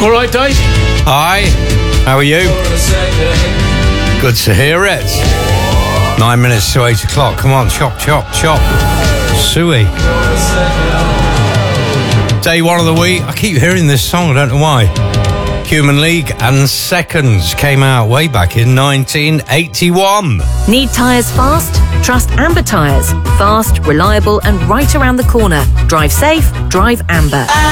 All right, Dave? Hi, how are you? Good to hear it. 9 minutes to 8 o'clock. Come on, chop, chop, chop. Suey. Day one of the week. I keep hearing this song, I don't know why. Human League and Seconds came out way back in 1981. Need tyres fast? Trust Amber Tyres. Fast, reliable and right around the corner. Drive safe, drive Amber.